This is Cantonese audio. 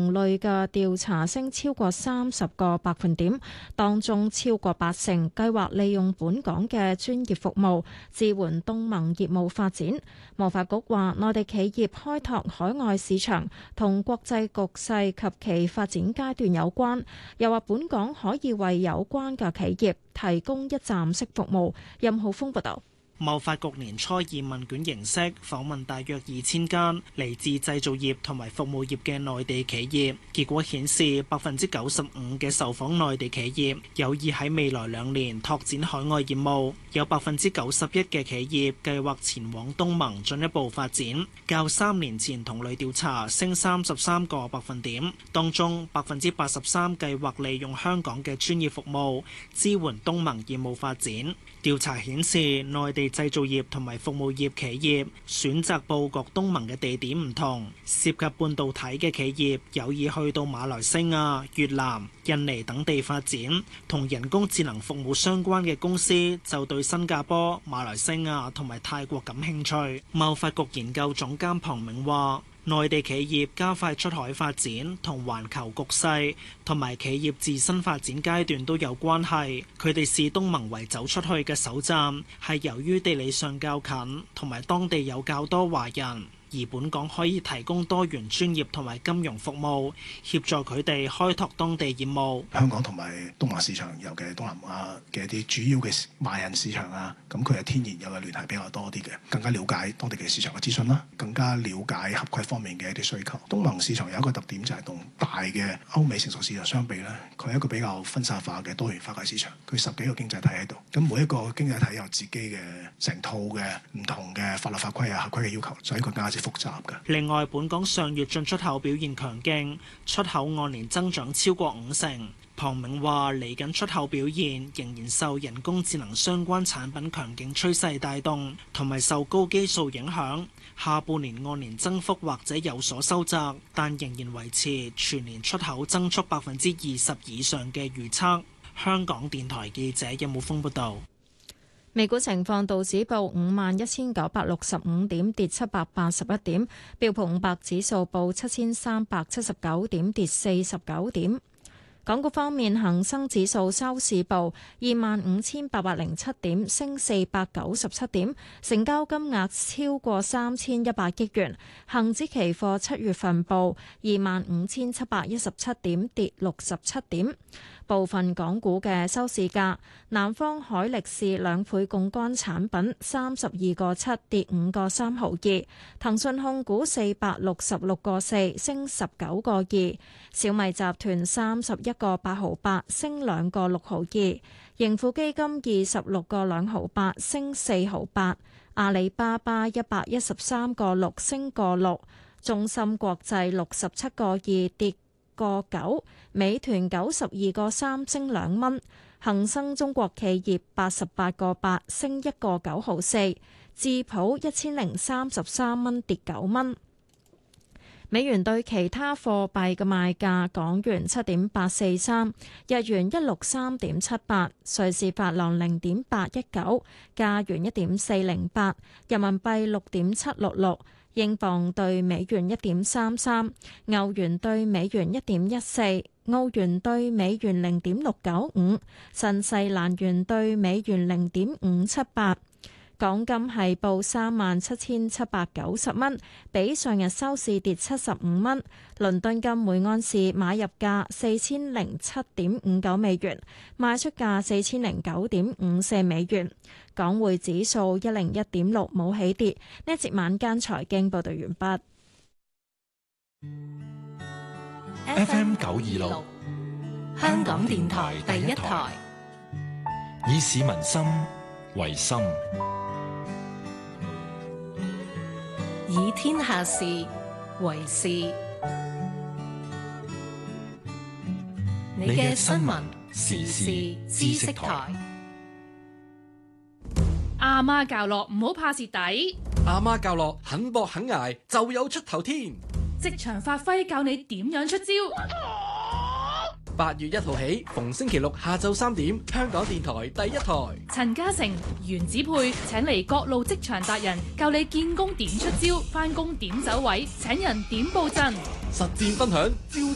同類嘅調查升超過30個百分點，當中超過80%計劃利用本港嘅專業服務支援東盟業務發展。貿發局話，內地企業開拓海外市場同國際局勢及其發展階段有關，又話本港可以為有關嘅企業提供一站式服務。任浩峰報道。 貿發局年初以問卷形式訪問大約2000間嚟自製造業同埋服務業嘅內地企業，結果顯示95%嘅受訪內地企業有意喺未來2年拓展海外業務，有91%嘅企業計劃前往東盟進一步發展，較3年前同類調查升33個百分點。當中83%計劃利用香港嘅專業服務支援東盟業務發展。調查顯示，內地製造業同埋服務業企業選擇佈局東盟嘅地點唔同，涉及半導體嘅企業有意去到馬來西亞、越南、印尼等地發展，同人工智能服務相關嘅公司就對新加坡、馬來西亞同埋泰國感興趣。貿發局研究總監龐明話，內地企業加快出海發展同環球局勢同埋企業自身發展階段都有關係。佢哋視東盟為走出去嘅首站，係由於地理上較近，同埋當地有較多華人。而本港可以提供多元專業同埋金融服務，協助佢哋開拓當地業務。 香港同埋東亞市場，尤其係東南亞嘅一啲主要嘅華人市場啊，咁佢係天然有嘅聯繫比較多啲嘅，更加了解當地嘅市場嘅資訊啦，更加了解合規方面嘅一啲需求。東盟市場有一個特點就係同大嘅歐美成熟市場相比咧，佢係一個比較分散化嘅多元化嘅市場。佢10幾個經濟體喺度，咁每一個經濟體有自己嘅成套嘅唔同嘅法律法規啊、合規嘅要求，所以佢更加複雜嘅。 另外，本港上月進出口表現強勁，出口按年增長超過50%。龐明話：嚟緊出口表現仍然受人工智能相關產品強勁趨勢帶動，同埋受高基數影響。下半年按年增幅或者有所收窄，但仍然維持全年出口增速20%以上嘅預測。香港電台記者任武峯報道。 美股情況，道指報51,965點，跌781點；標普500指數報7,379點，跌49點。港股方面，恒生指數收市報25,807點，升497點，成交金額超過3,100億元。恒指期貨7月份報25,717點，跌67點。部分港股嘅收市價，南方海力士2倍槓桿產品32個7，跌5個3毫2；騰訊控股466個4，升19個2；小米集團31個8毫8，升2個6毫2；盈富基金26個2毫8，升4毫8；阿里巴巴113個6，升個6；中芯國際67個2，跌個9，美團92個3，升2蚊，恒生中國企業88個8，升1個9毫4，智普1033蚊，跌9蚊。美元對其他貨幣嘅賣價：港元7.843，日元163.78，瑞士法郎0.819，加元1.408，人民幣6.766。英鎊對美元1.33，歐元對美元1.14，澳元對美元0.695，新西蘭元對美元0.578。港金係報37,790蚊，比上日收市跌75蚊。倫敦金每安士買入價4007.59美元，賣出價4009.54美元。港匯指數101.6，冇起跌。呢一節晚間財經報道完畢。FM 926，香港電台第一台，以市民心為心， 以天下事為事。你嘅新聞時事知識台。 阿媽教落唔好怕蝕底， 阿媽教落肯搏肯捱就有出頭天。 職場發揮教你點樣出招。 8月1號起，逢星期六下晝3點，香港電台第一台。 陳嘉誠、袁子佩請嚟各路職場達人，教你見工點出招，返工點走位，請人點布陣， 實戰分享招